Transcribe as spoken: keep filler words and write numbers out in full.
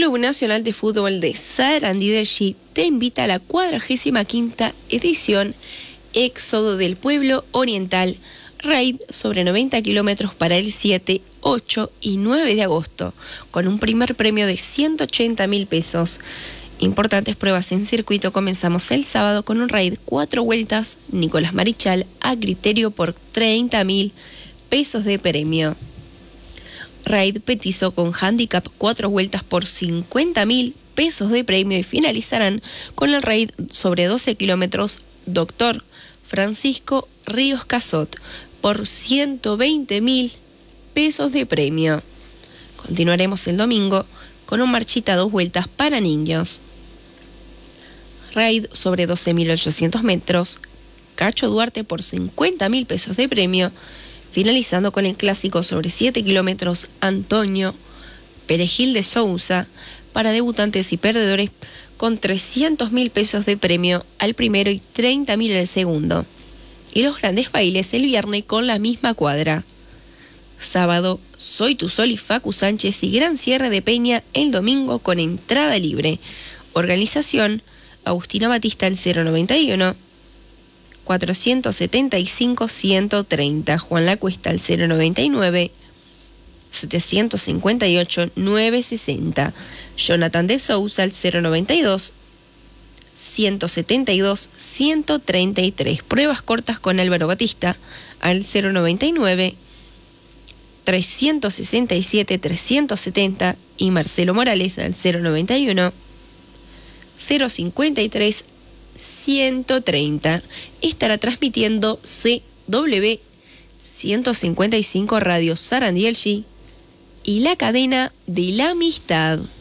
Club Nacional de Fútbol de Sarandí del Chi te invita a la cuadragésima quinta edición Éxodo del Pueblo Oriental, raid sobre noventa kilómetros para el siete, ocho y nueve de agosto, con un primer premio de ciento ochenta mil pesos. Importantes pruebas en circuito. Comenzamos el sábado con un raid cuatro vueltas Nicolás Marichal a criterio por treinta mil pesos de premio. Raid petizo con handicap cuatro vueltas por cincuenta mil pesos de premio y finalizarán con el raid sobre doce kilómetros Doctor Francisco Ríos Casot por ciento veinte mil pesos de premio. Continuaremos el domingo con un marchita dos vueltas para niños. Raid sobre doce mil ochocientos metros Cacho Duarte por cincuenta mil pesos de premio, finalizando con el clásico sobre siete kilómetros Antonio Perejil de Sousa para debutantes y perdedores con trescientos mil pesos de premio al primero y treinta mil al segundo. Y los grandes bailes el viernes con la misma cuadra. Sábado, Soy Tu Sol y Facu Sánchez y gran cierre de Peña el domingo con entrada libre. Organización, Agustina Batista el cero noventa y uno, cuatrocientos setenta y cinco, ciento treinta, Juan La Cuesta el cero noventa y nueve, setecientos cincuenta y ocho, novecientos sesenta, Jonathan de Sousa el cero noventa y dos, ciento setenta y dos, ciento treinta y tres. Pruebas cortas con Álvaro Batista al cero noventa y nueve, trescientos sesenta y siete, trescientos setenta y Marcelo Morales al cero noventa y uno, cero cincuenta y tres, ciento treinta. Estará transmitiendo C W ciento cincuenta y cinco Radio Sarandí del Chi y la cadena de la amistad.